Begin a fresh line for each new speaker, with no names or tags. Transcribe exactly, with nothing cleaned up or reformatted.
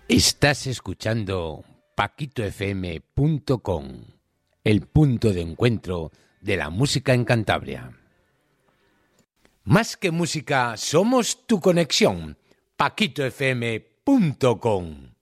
Estás escuchando Paquito F M punto com, el punto de encuentro de la música en Cantabria. Más que música, somos tu conexión. Paquito F M punto com.